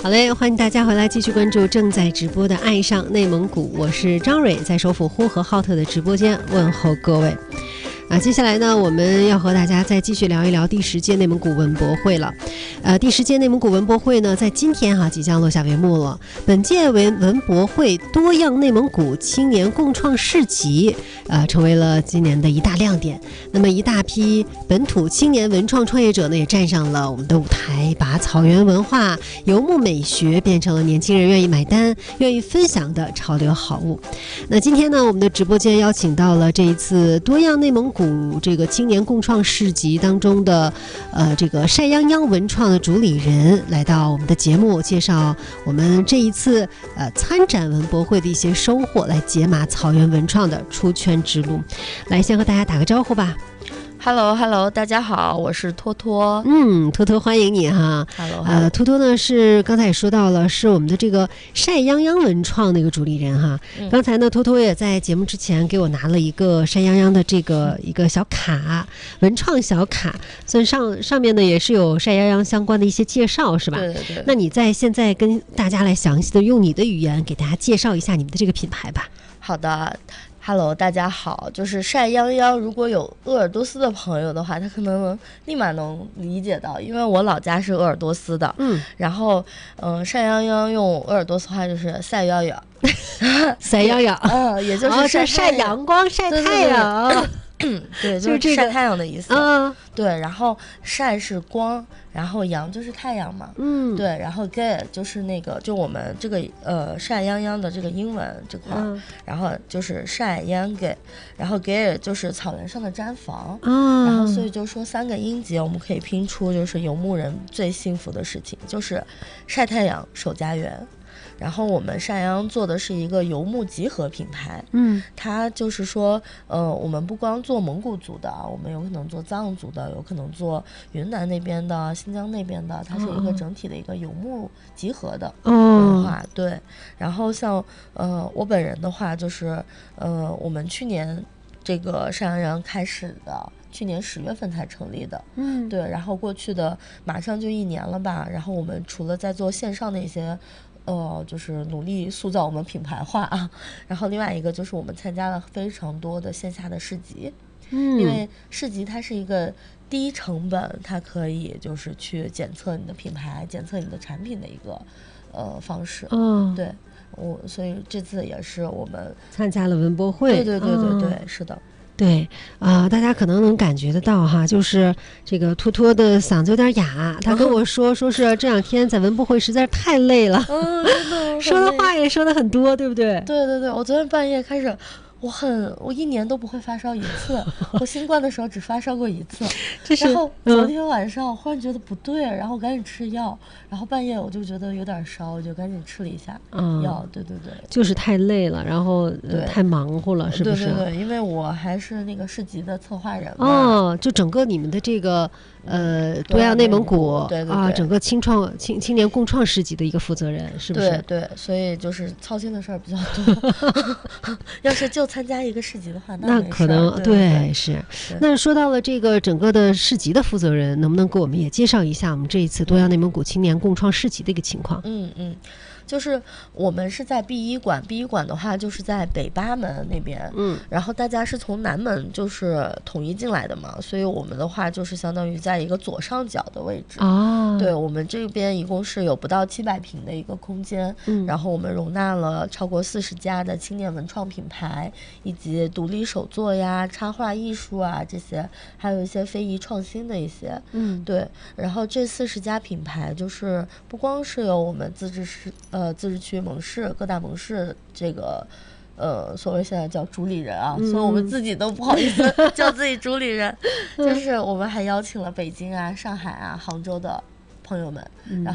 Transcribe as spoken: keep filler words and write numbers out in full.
好嘞，欢迎大家回来继续关注正在直播的《爱上内蒙古》，我是张蕊，在首府呼和浩特的直播间问候各位。啊，接下来呢，我们要和大家再继续聊一聊第十届内蒙古文博会了。呃，第十届内蒙古文博会呢，在今天哈、啊、即将落下帷幕了。本届文文博会多样内蒙古青年共创市集，呃，成为了今年的一大亮点。那么，一大批本土青年文创创业者呢，也站上了我们的舞台，把草原文化、游牧美学变成了年轻人愿意买单、愿意分享的潮流好物。那今天呢，我们的直播间邀请到了这一次多样内蒙古古这个青年共创市集当中的呃这个晒泱泱文创的主理人来到我们的节目，介绍我们这一次呃参展文博会的一些收获，来解码草原文创的出圈之路。来，先和大家打个招呼吧。 Hello Hello， 大家好，我是托托。 嗯，托托欢迎你哈。 Hello， 呃，托托呢是刚才也说到了，是我们的这个晒泱泱文创那个主理人哈。嗯、刚才呢，托托也在节目之前给我拿了一个晒泱泱的这个、嗯、一个小卡，文创小卡，所以上上面呢也是有晒泱泱相关的一些介绍，是吧？ 对对对。 那你在现在跟大家来详细的用你的语言给大家介绍一下你们的这个品牌吧。 好的。Hello， 大家好，就是晒泱泱。如果有鄂尔多斯的朋友的话，他可能立马能理解到，因为我老家是鄂尔多斯的。嗯，然后，嗯、呃，晒泱泱用鄂尔多斯话就是晒泱泱， 晒泱泱， 嗯，也就是晒晒阳光、晒太阳。 对对对对，就是晒太阳的意思。 嗯， 对，然后晒是光，然后阳就是太阳嘛。嗯，对，然后 ge 就是那个，就我们这个呃晒泱泱的这个英文这块，嗯、然后就是晒泱 ge， 然后 ge 就是草原上的毡房。嗯，然后所以就说三个音节，我们可以拼出就是游牧人最幸福的事情，就是晒太阳守家园。然后我们晒泱做的是一个游牧集合品牌，嗯，它就是说，呃，我们不光做蒙古族的，我们有可能做藏族的，有可能做云南那边的、新疆那边的，它是一个整体的一个游牧集合的文化，哦、对。然后像呃我本人的话，就是呃我们去年这个晒泱泱开始的。去年十月份才成立的，嗯，对，然后过去的马上就一年了吧。然后我们除了在做线上的一些，呃，就是努力塑造我们品牌化啊，然后另外一个就是我们参加了非常多的线下的市集，嗯，因为市集它是一个低成本，它可以就是去检测你的品牌、检测你的产品的一个呃方式，嗯，对，我所以这次也是我们参加了文博会， 对对对对对，嗯、是的。 对啊、呃，大家可能能感觉得到哈，就是这个托托的嗓子有点哑，他跟我说，说是这两天在文博会实在是太累了， 嗯，真的， 说的话也说的很多，对不对？ 对对对，我昨天半夜开始。我很，我一年都不会发烧一次，我新冠的时候只发烧过一次。 这是然后昨天晚上我忽然觉得不对，然后赶紧吃药，然后半夜我就觉得有点烧，我就赶紧吃了一下药。嗯、对对对， 就是太累了，然后、呃、太忙活了，是不是？ 对对对，因为我还是那个市集的策划人嘛。 哦，就整个你们的这个呃多样内蒙古， 对对对啊，整个青创青青年共创市集的一个负责人，是不是？ 对对，所以就是操心的事儿比较多。要是就参加一个市集的话， 那可能 对, 对, 对是。那说到了这个整个的市集的负责人，能不能给我们也介绍一下我们这一次多样内蒙古青年共创市集的一个情况？ 嗯嗯。就是我们是在 B 一馆 ，B 一馆的话就是在北八门那边，嗯，然后大家是从南门就是统一进来的嘛，所以我们的话就是相当于在一个左上角的位置，哦，对，我们这边一共是有不到七百平的一个空间，嗯，然后我们容纳了超过四十家的青年文创品牌，以及独立手作呀、插画艺术啊这些，还有一些非遗创新的一些，嗯，对，然后这四十家品牌就是不光是有我们自治市。呃，自治区盟市各大盟市这个，呃，所谓现在叫主理人啊，嗯、所以我们自己都不好意思叫自己主理人，就是我们还邀请了北京啊、上海啊、杭州的朋友们，嗯、然后。